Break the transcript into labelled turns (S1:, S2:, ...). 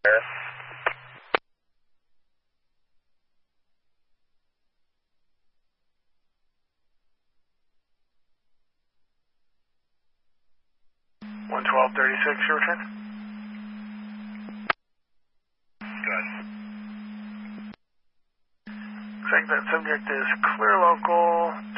S1: 112.36, your return.
S2: Good.
S1: Looks like that subject is clear local.